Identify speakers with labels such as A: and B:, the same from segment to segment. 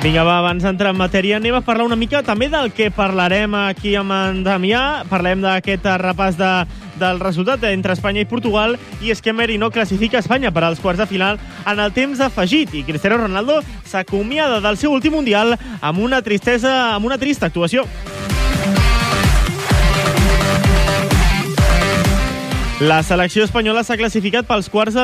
A: Vinga, va, abans d'entrar en matèria, anem a parlar una mica també del que parlarem aquí amb en Damià. Parlem d'aquest repàs del resultat entre Espanya i Portugal, i és que Merino classifica Espanya per als quarts de final en el temps afegit, i Cristiano Ronaldo s'acomiada del seu últim Mundial amb una trista actuació. La selecció espanyola s'ha classificat pels quarts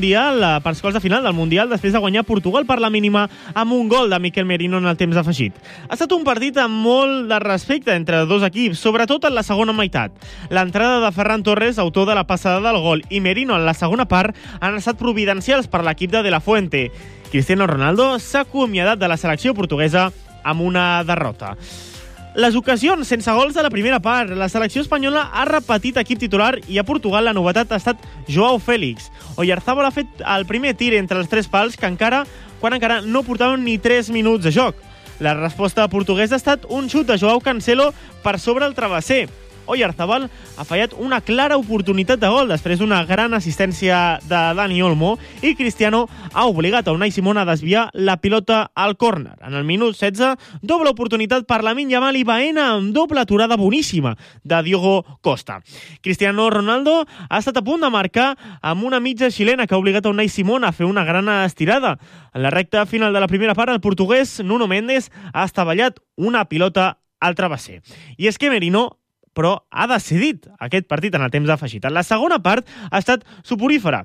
A: de final del Mundial després de guanyar Portugal per la mínima amb un gol de Mikel Merino en el temps afegit. Ha estat un partit amb molt de respecte entre dos equips, sobretot en la segona meitat. L'entrada de Ferran Torres, autor de la passada del gol, i Merino en la segona part han estat providencials per l'equip de La Fuente. Cristiano Ronaldo s'ha acomiadat de la selecció portuguesa amb una derrota. Les ocasions sense gols de la primera part. La selecció espanyola ha repetit equip titular i a Portugal la novetat ha estat Joao Félix. Oyarzabal ha fet el primer tir entre els tres pals quan encara no portaven ni 3 minuts de joc. La resposta portuguesa ha estat un xut de Joao Cancelo per sobre el travesser. Oyarzabal ha fallat una clara oportunitat de gol després d'una gran assistència de Dani Olmo, i Cristiano ha obligat a Unai Simón a desviar la pilota al córner. En el minut 16, doble oportunitat per Lamine Yamal i Baena amb doble aturada boníssima de Diogo Costa. Cristiano Ronaldo ha estat a punt de marcar amb una mitja xilena que ha obligat a Unai Simón a fer una gran estirada. En la recta final de la primera part, el portuguès Nuno Mendes ha estavellat una pilota al travesser. I és que Merino però ha decidit aquest partit en el temps afegit. En la segona part ha estat soporífera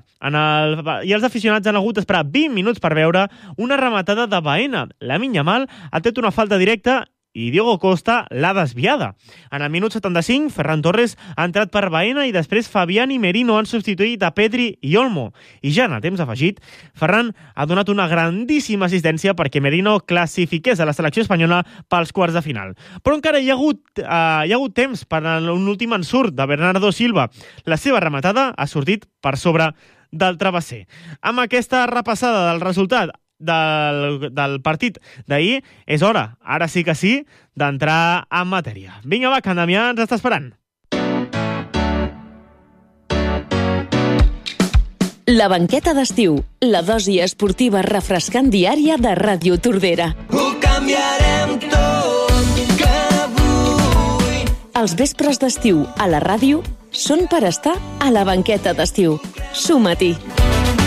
A: i els aficionats han hagut d'esperar 20 minuts per veure una rematada de Baena. Lamine Yamal ha tret una falta directa i Diogo Costa l'ha desviada. En el minut 75, Ferran Torres ha entrat per Baena i després Fabián i Merino han substituït a Pedri i Olmo. I ja en el temps afegit, Ferran ha donat una grandíssima assistència perquè Merino classifiqués a la selecció espanyola pels quarts de final. Però encara hi ha hagut temps per a un últim ensurt de Bernardo Silva. La seva rematada ha sortit per sobre del travesser. Amb aquesta repassada del resultat del partit d'ahir, és hora, ara sí que sí, d'entrar en matèria. Vinga, va, que en Damià ens està esperant.
B: La banqueta d'estiu, la dosi esportiva refrescant diària de Ràdio Tordera.
C: Ho canviarem tot, que vull.
B: Els vespres d'estiu a la ràdio són per estar a la banqueta d'estiu. Suma-t'hi.